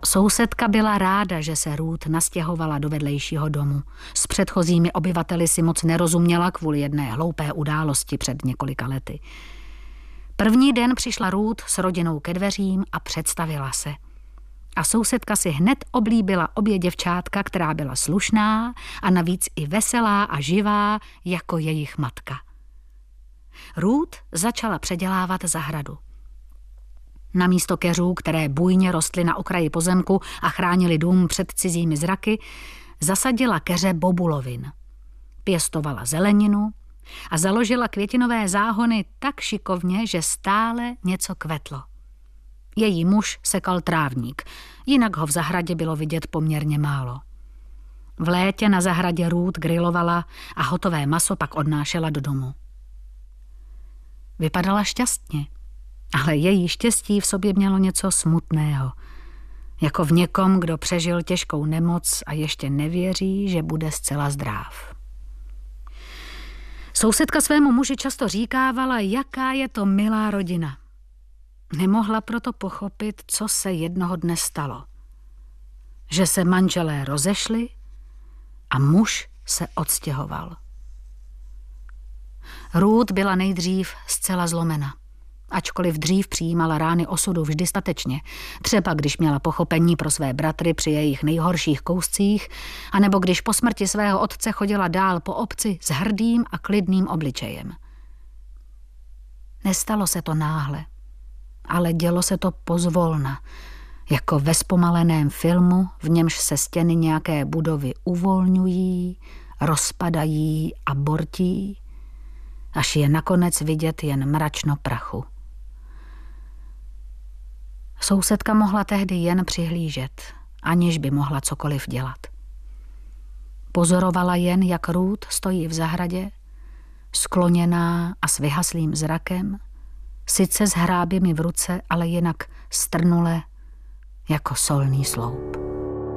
Sousedka byla ráda, že se Ruth nastěhovala do vedlejšího domu. S předchozími obyvateli si moc nerozuměla kvůli jedné hloupé události před několika lety. První den přišla Ruth s rodinou ke dveřím a představila se. A sousedka si hned oblíbila obě děvčátka, která byla slušná a navíc i veselá a živá jako jejich matka. Ruth začala předělávat zahradu. Namísto keřů, které bujně rostly na okraji pozemku a chránili dům před cizími zraky, zasadila keře bobulovin. Pěstovala zeleninu a založila květinové záhony tak šikovně, že stále něco kvetlo. Její muž sekal trávník, jinak ho v zahradě bylo vidět poměrně málo. V létě na zahradě Ruth grilovala a hotové maso pak odnášela do domu. Vypadala šťastně, ale její štěstí v sobě mělo něco smutného. Jako v někom, kdo přežil těžkou nemoc a ještě nevěří, že bude zcela zdrav. Sousedka svému muži často říkávala, jaká je to milá rodina. Nemohla proto pochopit, co se jednoho dne stalo. Že se manželé rozešli a muž se odstěhoval. Ruth byla nejdřív zcela zlomena. Ačkoliv dřív přijímala rány osudu vždy statečně, třeba když měla pochopení pro své bratry při jejich nejhorších kouscích, anebo když po smrti svého otce chodila dál po obci s hrdým a klidným obličejem. Nestalo se to náhle, ale dělo se to pozvolna, jako ve zpomaleném filmu, v němž se stěny nějaké budovy uvolňují, rozpadají a bortí, až je nakonec vidět jen mračno prachu. Sousedka mohla tehdy jen přihlížet, aniž by mohla cokoliv dělat. Pozorovala jen, jak Ruth stojí v zahradě, skloněná a s vyhaslým zrakem, sice s hráběmi v ruce, ale jinak strnule jako solný sloup.